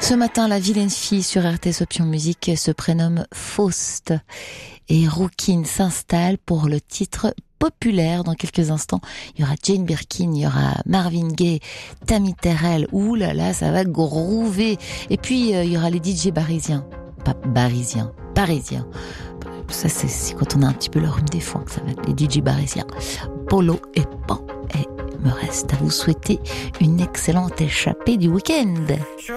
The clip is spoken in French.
Ce matin, la vilaine fille sur RTS Option Musique se prénomme Faust. Et Rookin s'installe pour le titre populaire. Dans quelques instants, il y aura Jane Birkin, il y aura Marvin Gaye, Tammy Terrell. Ouh là là, ça va groover. Et puis, il y aura les DJ parisiens. Parisiens. Ça, c'est quand on a un petit peu le rhume des foins que ça va être les DJ parisiens. Polo et Pan. Et me reste à vous souhaiter une excellente échappée du week-end.